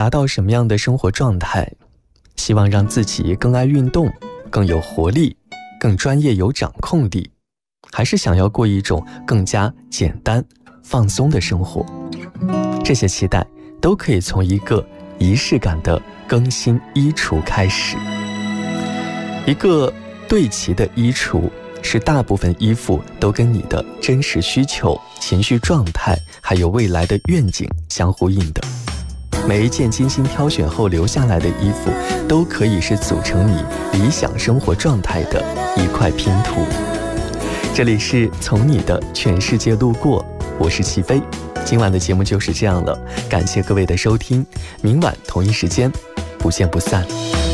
达到什么样的生活状态？希望让自己更爱运动，更有活力，更专业有掌控力，还是想要过一种更加简单放松的生活？这些期待都可以从一个仪式感的更新衣橱开始。一个对齐的衣橱是大部分衣服都跟你的真实需求、情绪状态还有未来的愿景相呼应的。每一件精心挑选后留下来的衣服，都可以是组成你理想生活状态的一块拼图。这里是从你的全世界路过，我是齐飞。今晚的节目就是这样了，感谢各位的收听，明晚同一时间不见不散。